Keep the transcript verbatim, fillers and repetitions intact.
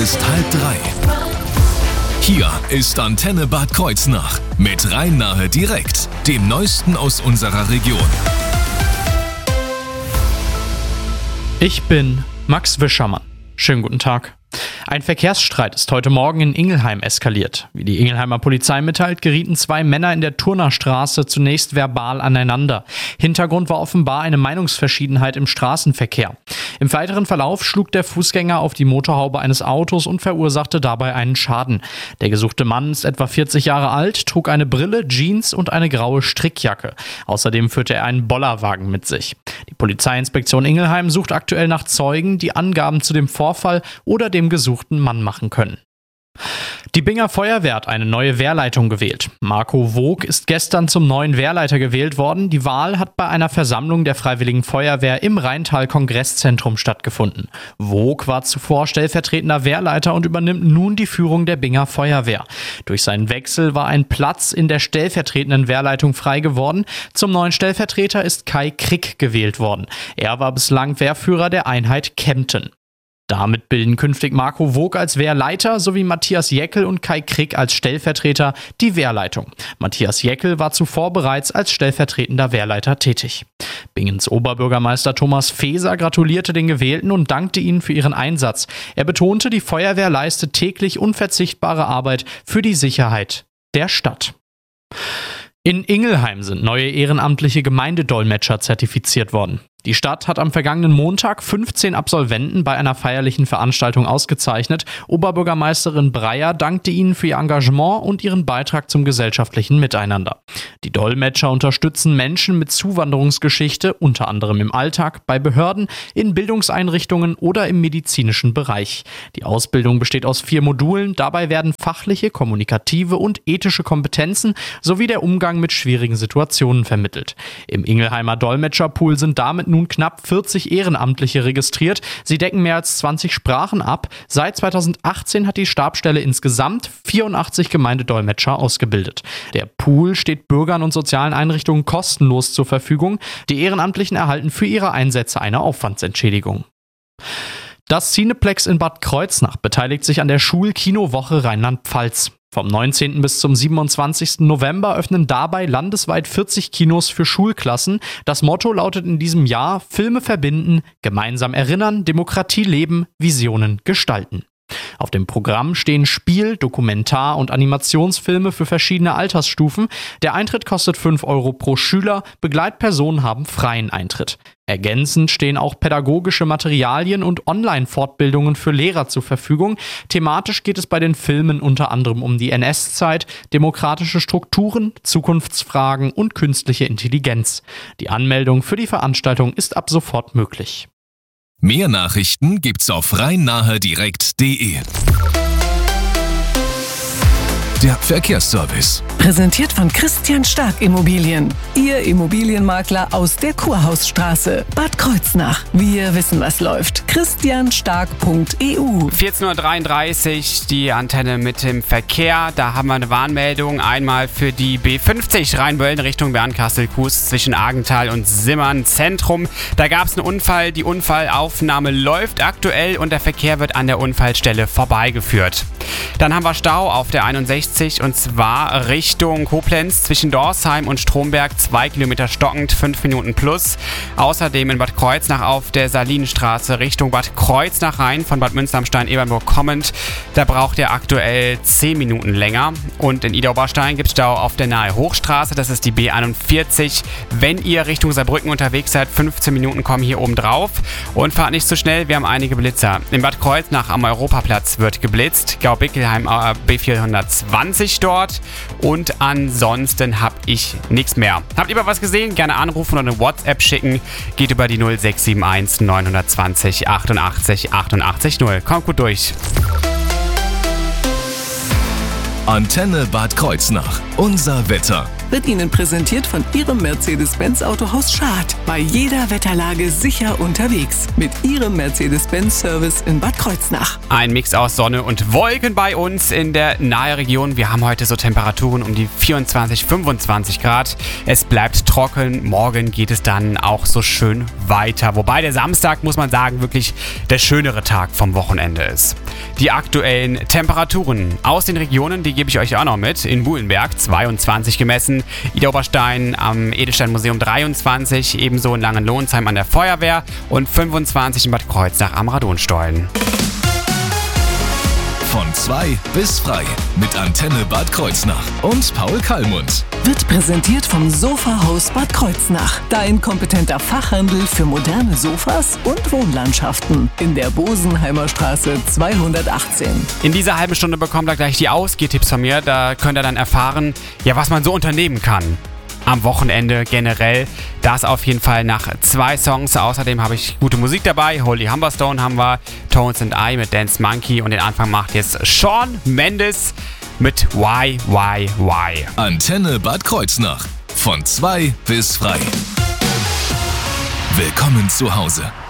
Ist halb drei. Hier ist Antenne Bad Kreuznach mit Rhein-Nahe direkt, dem Neuesten aus unserer Region. Ich bin Max Wischermann. Schönen guten Tag. Ein Verkehrsstreit ist heute Morgen in Ingelheim eskaliert. Wie die Ingelheimer Polizei mitteilt, gerieten zwei Männer in der Turnerstraße zunächst verbal aneinander. Hintergrund war offenbar eine Meinungsverschiedenheit im Straßenverkehr. Im weiteren Verlauf schlug der Fußgänger auf die Motorhaube eines Autos und verursachte dabei einen Schaden. Der gesuchte Mann ist etwa vierzig Jahre alt, trug eine Brille, Jeans und eine graue Strickjacke. Außerdem führte er einen Bollerwagen mit sich. Die Polizeiinspektion Ingelheim sucht aktuell nach Zeugen, die Angaben zu dem Vorfall oder dem gesuchten Mann machen können. Die Binger Feuerwehr hat eine neue Wehrleitung gewählt. Marco Vogt ist gestern zum neuen Wehrleiter gewählt worden. Die Wahl hat bei einer Versammlung der Freiwilligen Feuerwehr im Rheintal-Kongresszentrum stattgefunden. Vogt war zuvor stellvertretender Wehrleiter und übernimmt nun die Führung der Binger Feuerwehr. Durch seinen Wechsel war ein Platz in der stellvertretenden Wehrleitung frei geworden. Zum neuen Stellvertreter ist Kai Krick gewählt worden. Er war bislang Wehrführer der Einheit Kempten. Damit bilden künftig Marco Vogt als Wehrleiter sowie Matthias Jeckel und Kai Krick als Stellvertreter die Wehrleitung. Matthias Jeckel war zuvor bereits als stellvertretender Wehrleiter tätig. Bingens Oberbürgermeister Thomas Feser gratulierte den Gewählten und dankte ihnen für ihren Einsatz. Er betonte, die Feuerwehr leistet täglich unverzichtbare Arbeit für die Sicherheit der Stadt. In Ingelheim sind neue ehrenamtliche Gemeindedolmetscher zertifiziert worden. Die Stadt hat am vergangenen Montag fünfzehn Absolventen bei einer feierlichen Veranstaltung ausgezeichnet. Oberbürgermeisterin Breyer dankte ihnen für ihr Engagement und ihren Beitrag zum gesellschaftlichen Miteinander. Die Dolmetscher unterstützen Menschen mit Zuwanderungsgeschichte, unter anderem im Alltag, bei Behörden, in Bildungseinrichtungen oder im medizinischen Bereich. Die Ausbildung besteht aus vier Modulen. Dabei werden fachliche, kommunikative und ethische Kompetenzen sowie der Umgang mit schwierigen Situationen vermittelt. Im Ingelheimer Dolmetscherpool sind damit nun knapp vierzig Ehrenamtliche registriert. Sie decken mehr als zwanzig Sprachen ab. Seit zweitausendachtzehn hat die Stabsstelle insgesamt vierundachtzig Gemeindedolmetscher ausgebildet. Der Pool steht Bürgern und sozialen Einrichtungen kostenlos zur Verfügung. Die Ehrenamtlichen erhalten für ihre Einsätze eine Aufwandsentschädigung. Das Cineplex in Bad Kreuznach beteiligt sich an der Schulkinowoche Rheinland-Pfalz. Vom neunzehnten bis zum siebenundzwanzigsten November öffnen dabei landesweit vierzig Kinos für Schulklassen. Das Motto lautet in diesem Jahr: Filme verbinden, gemeinsam erinnern, Demokratie leben, Visionen gestalten. Auf dem Programm stehen Spiel-, Dokumentar- und Animationsfilme für verschiedene Altersstufen. Der Eintritt kostet fünf Euro pro Schüler, Begleitpersonen haben freien Eintritt. Ergänzend stehen auch pädagogische Materialien und Online-Fortbildungen für Lehrer zur Verfügung. Thematisch geht es bei den Filmen unter anderem um die N S-Zeit, demokratische Strukturen, Zukunftsfragen und künstliche Intelligenz. Die Anmeldung für die Veranstaltung ist ab sofort möglich. Mehr Nachrichten gibt's auf rhein-nahe direkt punkt de. Der Verkehrsservice. Präsentiert von Christian Stark Immobilien. Ihr Immobilienmakler aus der Kurhausstraße. Bad Kreuznach. Wir wissen, was läuft. christian stark punkt e u. vierzehn Uhr dreiunddreißig, die Antenne mit dem Verkehr. Da haben wir eine Warnmeldung. Einmal für die B fünfzig Rheinböllen Richtung Bernkastel-Kues zwischen Argental und Simmern Zentrum. Da gab es einen Unfall. Die Unfallaufnahme läuft aktuell und der Verkehr wird an der Unfallstelle vorbeigeführt. Dann haben wir Stau auf der einundsechzig und zwar Richtung Koblenz zwischen Dorsheim und Stromberg, zwei Kilometer stockend, fünf Minuten plus. Außerdem in Bad Kreuznach auf der Salinenstraße Richtung Bad Kreuznach rein von Bad Münster-am-Stein-Ebernburg kommend. Da braucht ihr aktuell zehn Minuten länger. Und in Idar-Oberstein gibt es Stau auf der Nahe Hochstraße, das ist die B einundvierzig. Wenn ihr Richtung Saarbrücken unterwegs seid, fünfzehn Minuten kommen hier oben drauf. Und fahrt nicht zu schnell, wir haben einige Blitzer. In Bad Kreuznach am Europaplatz wird geblitzt. Gau-Bickelheim B vierhundertzwanzig dort. Und ansonsten habe ich nichts mehr. Habt ihr mal was gesehen? Gerne anrufen oder eine WhatsApp schicken. Geht über die null sechs sieben eins neun zwei null achtundachtzig achtundachtzig null. Kommt gut durch. Antenne Bad Kreuznach. Unser Wetter. wird Ihnen präsentiert von Ihrem Mercedes-Benz Autohaus Schad. Bei jeder Wetterlage sicher unterwegs. Mit Ihrem Mercedes-Benz-Service in Bad Kreuznach. Ein Mix aus Sonne und Wolken bei uns in der Nahregion. Wir haben heute so Temperaturen um die vierundzwanzig, fünfundzwanzig Grad. Es bleibt trocken. Morgen geht es dann auch so schön weiter. Wobei der Samstag, muss man sagen, wirklich der schönere Tag vom Wochenende ist. Die aktuellen Temperaturen aus den Regionen, die gebe ich euch auch noch mit. In Buhlenberg zweiundzwanzig gemessen, Idar-Oberstein am Edelstein-Museum dreiundzwanzig, ebenso in Langenlohnsheim an der Feuerwehr und fünfundzwanzig in Bad Kreuznach am Radonstollen. Von zwei bis frei mit Antenne Bad Kreuznach und Paul Kallmund. Wird präsentiert vom Sofahaus Bad Kreuznach. Dein kompetenter Fachhandel für moderne Sofas und Wohnlandschaften. In der Bosenheimer Straße zweihundertachtzehn. In dieser halben Stunde bekommt ihr gleich die Ausgehtipps von mir. Da könnt ihr dann erfahren, ja, was man so unternehmen kann. Am Wochenende generell. Das auf jeden Fall nach zwei Songs. Außerdem habe ich gute Musik dabei. Holy Humberstone haben wir, Tones and I mit Dance Monkey und den Anfang macht jetzt Shawn Mendes mit Why, Why, Why. Antenne Bad Kreuznach. Von zwei bis frei. Willkommen zu Hause.